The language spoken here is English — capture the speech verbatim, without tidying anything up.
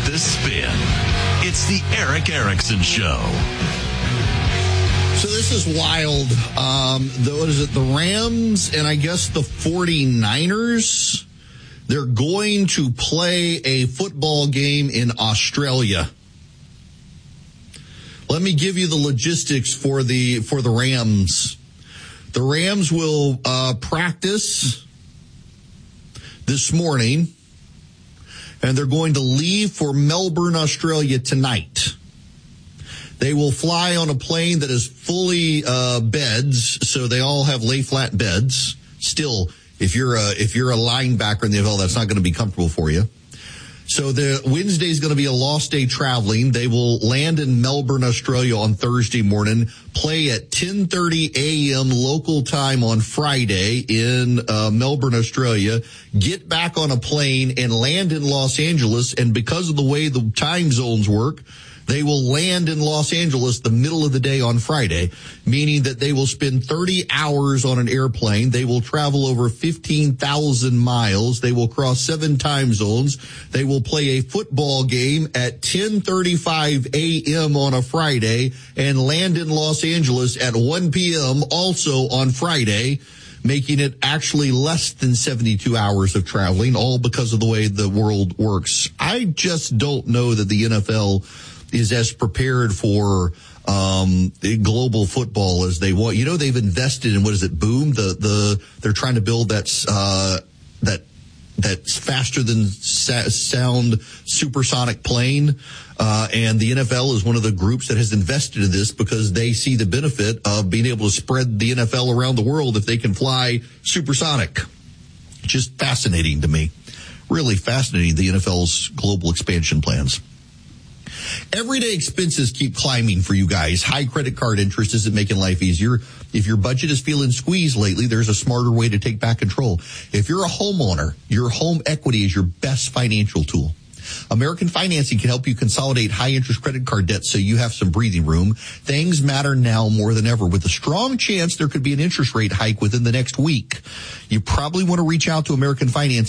The Spin. It's the Eric Erickson Show. So this is wild. Um, the, what is it? The Rams and I guess the forty-niners, they're going to play a football game in Australia. Let me give you the logistics for the for the Rams. The Rams will uh, practice this morning, and they're going to leave for Melbourne, Australia tonight. They will fly on a plane that is fully uh, beds, so they all have lay-flat beds. Still, if you're a if you're a linebacker in the N F L, that's not going to be comfortable for you. So the Wednesday is going to be a lost day traveling. They will land in Melbourne, Australia on Thursday morning, play at ten thirty a.m. local time on Friday in uh, Melbourne, Australia, get back on a plane and land in Los Angeles. And because of the way the time zones work, they will land in Los Angeles the middle of the day on Friday, meaning that they will spend thirty hours on an airplane. They will travel over fifteen thousand miles. They will cross seven time zones. They will play a football game at ten thirty-five a.m. on a Friday and land in Los Angeles at one p.m. also on Friday, making it actually less than seventy-two hours of traveling, all because of the way the world works. I just don't know that the N F L is as prepared for um global football as they want. You know, they've invested in, what is it, Boom? The the they're trying to build that uh that that's faster than sa- sound supersonic plane. Uh and the N F L is one of the groups that has invested in this because they see the benefit of being able to spread the N F L around the world if they can fly supersonic. Just fascinating to me. Really fascinating, the N F L's global expansion plans. Everyday expenses keep climbing for you guys. High credit card interest isn't making life easier. If your budget is feeling squeezed lately, there's a smarter way to take back control. If you're a homeowner, your home equity is your best financial tool. American Financing can help you consolidate high-interest credit card debt so you have some breathing room. Things matter now more than ever. With a strong chance there could be an interest rate hike within the next week, you probably want to reach out to American Financing